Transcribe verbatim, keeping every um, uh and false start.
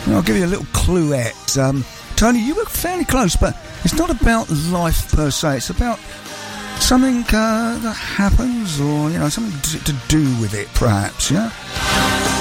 I'll give you a little cluette. Um, Tony, you were fairly close, but it's not about life per se. It's about something uh, that happens, or you know, something to, to do with it, perhaps. Yeah.